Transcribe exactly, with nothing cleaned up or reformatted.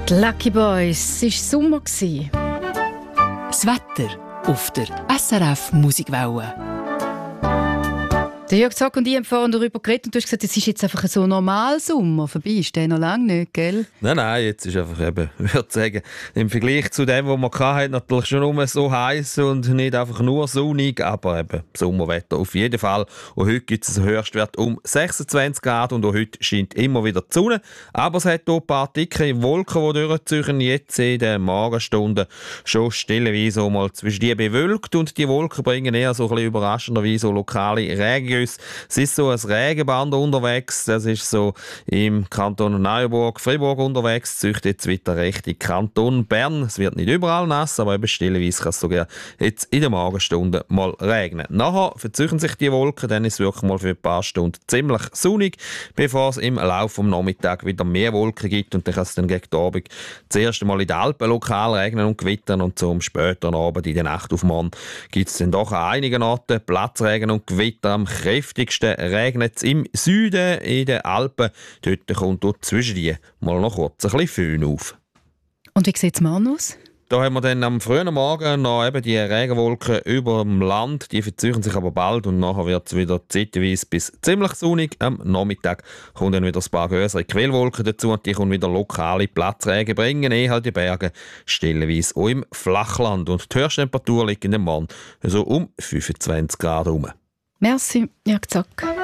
Die Lucky Boys, es war Sommer. Das Wetter auf der S R F Musikwelle. Der Jörg Zack und ich haben vorhin darüber geredet und du hast gesagt, es ist jetzt einfach so normal Sommer. Vorbei ist der noch lange nicht, gell? Nein, nein, jetzt ist einfach eben, ich würde sagen, im Vergleich zu dem, was man hatte, natürlich schon nur so heiß und nicht einfach nur sonnig, aber eben Sommerwetter auf jeden Fall. Und heute gibt es einen Höchstwert um sechsundzwanzig Grad und auch heute scheint immer wieder die Sonne. Aber es hat auch ein paar dicke Wolken, die durchziehen. Jetzt in den Morgenstunden schon stellenweise auch mal zwischen die bewölkt und die Wolken bringen eher so ein bisschen überraschenderweise so lokale Regenguss. Es ist so ein Regenband unterwegs, das ist so im Kanton Neuenburg, Fribourg unterwegs, zieht jetzt weiter Richtung Kanton Bern. Es wird nicht überall nass, aber eben stellenweise kann es sogar jetzt in den Morgenstunden mal regnen. Nachher verziehen sich die Wolken, dann ist es wirklich mal für ein paar Stunden ziemlich sonnig, bevor es im Laufe des Nachmittags wieder mehr Wolken gibt und dann kann es dann gegen den Abend das erste Mal in den Alpen lokal regnen und gewittern und so am späteren Abend in der Nacht auf morgen gibt es dann doch an einigen Orten Platzregen und Gewitter. Am kräftigsten regnet es im Süden in den Alpen. Dort kommt dort zwischen die mal noch kurz ein bisschen Föhn auf. Und wie sieht es morgen aus? Da haben wir dann am frühen Morgen noch eben die Regenwolken über dem Land. Die verziehen sich aber bald und nachher wird es wieder zeitweise bis ziemlich sonnig. Am Nachmittag kommen dann wieder ein paar größere Quellwolken dazu und die können wieder lokale Platzregen bringen. Eh halt die Berge stellenweise auch im Flachland. Und die Höchsttemperatur liegt in dem Morgen so um fünfundzwanzig Grad herum. Merci, Jörg Zack.